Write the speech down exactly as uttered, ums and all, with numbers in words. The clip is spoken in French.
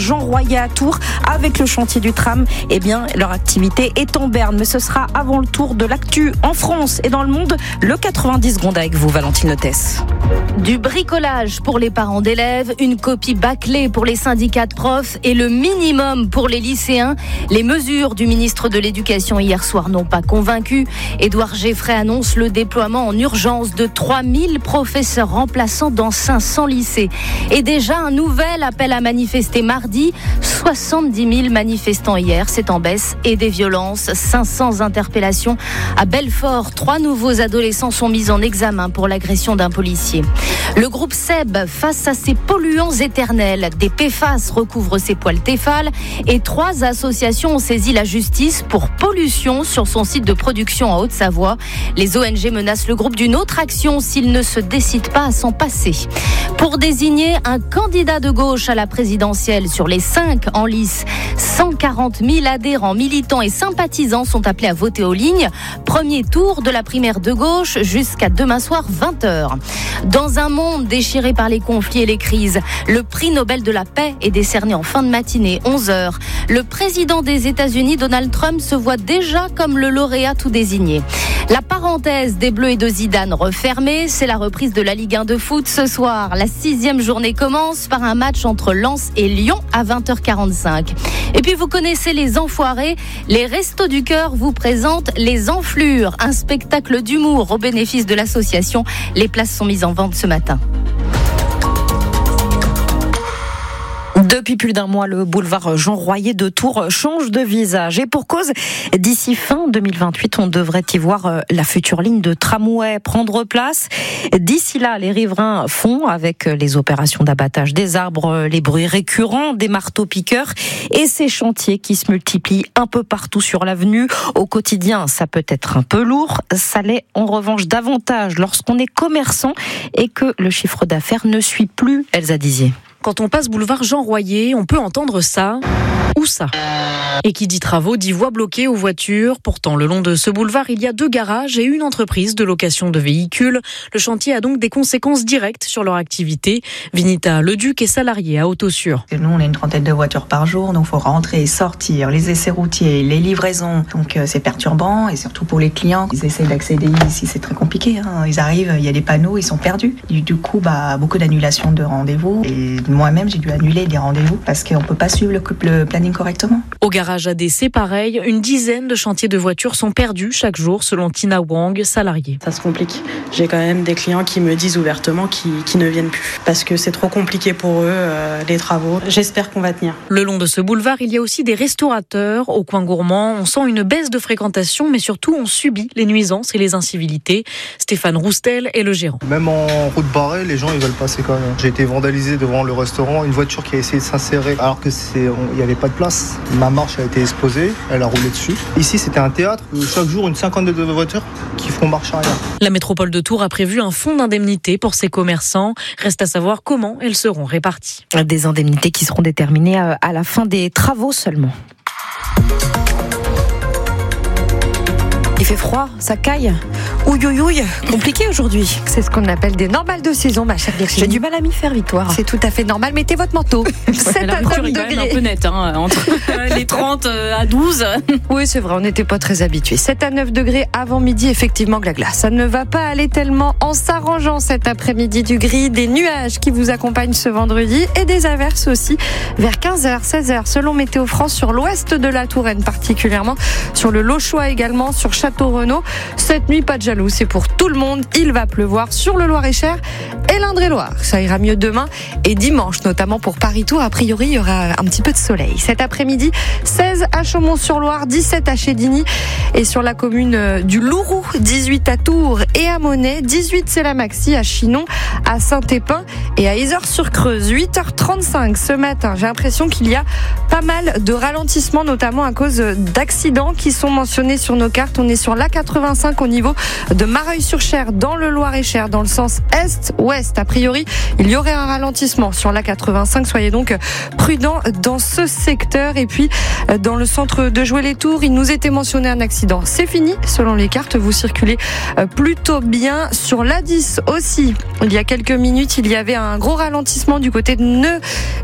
Jean Royer à Tours avec le chantier du tram. Eh bien, leur activité est en berne, mais ce sera avant le tour de l'actu en France et dans le monde. Le quatre-vingt-dix secondes avec vous, Valentine Lotès. Du bricolage pour les parents d'élèves, une copie bâclée pour les syndicats de profs et le minimum pour les lycéens. Les mesures du ministre de l'Éducation hier soir n'ont pas convaincu. Édouard Geffray annonce le déploiement en urgence de trois mille professeurs remplaçants dans cinq cents lycées. Et déjà un nouvel appel à manifester mardi. soixante-dix mille manifestants hier, c'est en baisse. Et des violences, cinq cents interpellations. À Belfort, trois nouveaux adolescents sont mis en examen pour l'agression d'un policier. Le groupe Seb, face à ses polluants éternels, des P F A S recouvrent ses poils Tefal et trois associations ont saisi la justice pour pollution sur son site de production en Haute-Savoie. Les O N G menacent le groupe d'une autre action s'il ne se décide pas à s'en passer. Pour désigner un candidat de gauche à la présidentielle sur les cinq en lice, cent quarante mille adhérents, militants et sympathisants sont appelés à voter aux lignes. Premier tour de la primaire de gauche jusqu'à demain soir vingt heures. Dans un monde déchiré par les conflits et les crises, le prix Nobel de la paix est décerné en fin de matinée, onze heures. Le président des États-Unis, Donald Trump, se voit déjà comme le lauréat tout désigné. La parenthèse des Bleus et de Zidane refermée, c'est la reprise de la Ligue un de foot ce soir. La sixième journée commence par un match entre Lens et Lyon à vingt heures quarante-cinq. Et puis vous connaissez les enfoirés, les Restos du Cœur vous présentent les Enflures, un spectacle d'humour au bénéfice de l'association. Les places sont mises en vente ce matin. Depuis plus d'un mois, le boulevard Jean Royer de Tours change de visage. Et pour cause, d'ici fin deux mille vingt-huit, on devrait y voir la future ligne de tramway prendre place. D'ici là, les riverains font avec les opérations d'abattage des arbres, les bruits récurrents des marteaux-piqueurs et ces chantiers qui se multiplient un peu partout sur l'avenue. Au quotidien, ça peut être un peu lourd. Ça l'est en revanche davantage lorsqu'on est commerçant et que le chiffre d'affaires ne suit plus, Elsa Dizier. Quand on passe boulevard Jean Royer, on peut entendre ça ou ça. Et qui dit travaux dit voies bloquées aux voitures. Pourtant, le long de ce boulevard, il y a deux garages et une entreprise de location de véhicules. Le chantier a donc des conséquences directes sur leur activité. Vinita Leduc est salariée à Autosur. Nous, on a une trentaine de voitures par jour, donc il faut rentrer et sortir, les essais routiers, les livraisons. Donc c'est perturbant et surtout pour les clients. Ils essayent d'accéder ici, c'est très compliqué. Hein. Ils arrivent, il y a des panneaux, ils sont perdus. Et du coup, bah, beaucoup d'annulations de rendez-vous. Et moi-même, j'ai dû annuler des rendez-vous parce qu'on ne peut pas suivre le, le planning correctement. Au garage A D, c'est pareil. Une dizaine de chantiers de voitures sont perdus chaque jour, selon Tina Wang, salariée. Ça se complique. J'ai quand même des clients qui me disent ouvertement qu'ils, qu'ils ne viennent plus parce que c'est trop compliqué pour eux, euh, les travaux. J'espère qu'on va tenir. Le long de ce boulevard, il y a aussi des restaurateurs. Au coin gourmand, on sent une baisse de fréquentation, mais surtout, on subit les nuisances et les incivilités. Stéphane Roustel est le gérant. Même en route barrée, les gens ils veulent passer quand même. J'ai été vandalisé devant le restaurant, une voiture qui a essayé de s'insérer alors que c'est, il n'y avait pas de place. Ma marche a été explosée, elle a roulé dessus. Ici, c'était un théâtre. Chaque jour, une cinquantaine de voitures qui font marche arrière. La métropole de Tours a prévu un fonds d'indemnité pour ses commerçants. Reste à savoir comment elles seront réparties. Des indemnités qui seront déterminées à la fin des travaux seulement. Il fait froid, ça caille. Ouille, ouille, ouille, compliqué aujourd'hui. C'est ce qu'on appelle des normales de saison, ma chère Virginie. J'ai du mal à m'y faire, Victoire. C'est tout à fait normal. Mettez votre manteau. sept à neuf degrés. Un peu net, hein, entre les trente à douze. Oui, c'est vrai, on n'était pas très habitués. sept à neuf degrés avant midi, effectivement, que la glace. Ça ne va pas aller tellement en s'arrangeant cet après-midi. Du gris, des nuages qui vous accompagnent ce vendredi et des averses aussi vers quinze heures, seize heures, selon Météo France, sur l'ouest de la Touraine particulièrement, sur le Lochois également, sur Château-Renaud. Cette nuit, pas de jaloux, c'est pour tout le monde. Il va pleuvoir sur le Loir-et-Cher et l'Indre-et-Loire. Ça ira mieux demain et dimanche, notamment pour Paris-Tours. A priori, il y aura un petit peu de soleil. Cet après-midi, seize à Chaumont-sur-Loire, dix-sept à Chédigny et sur la commune du Louroux, dix-huit à Tours et à Monnet, dix-huit c'est la maxi à Chinon, à Saint-Épin et à Yzeure-sur-Creuse. huit heures trente-cinq ce matin. J'ai l'impression qu'il y a pas mal de ralentissements, notamment à cause d'accidents qui sont mentionnés sur nos cartes. On est sur l'A quatre-vingt-cinq au niveau de Mareuil-sur-Cher dans le Loir-et-Cher, dans le sens est-ouest. A priori, il y aurait un ralentissement sur l'A quatre-vingt-cinq. Soyez donc prudents dans ce secteur. Et puis, dans le centre de Joué-les-Tours, il nous était mentionné un accident. C'est fini, selon les cartes. Vous circulez plutôt bien. Sur l'A dix aussi, il y a quelques minutes, il y avait un gros ralentissement du côté de Neu